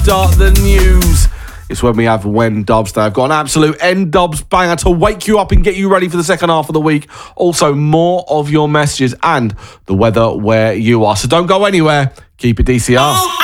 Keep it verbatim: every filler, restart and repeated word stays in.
after the news. It's when we have When Dubs Day. I've got an absolute N Dubs banger to wake you up and get you ready for the second half of the week. Also, more of your messages and the weather where you are. So don't go anywhere. Keep it D C R. Oh,